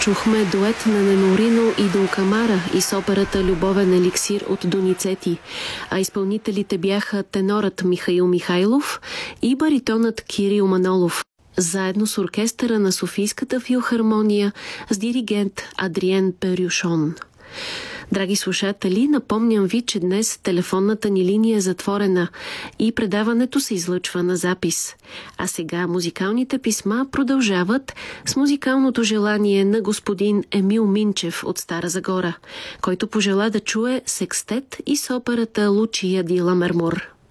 чухме дует на Ненорино и Дулкамара и с операта «Любовен еликсир» от Доницети, а изпълнителите бяха тенорът Михаил Михайлов и баритонът Кирил Манолов, заедно с оркестъра на Софийската филхармония с диригент Адриен Перюшон. Драги слушатели, напомням ви, че днес телефонната ни линия е затворена и предаването се излъчва на запис. А сега музикалните писма продължават с музикалното желание на господин Емил Минчев от Стара Загора, който пожела да чуе секстет и с операта «Лучия ди Ламермор».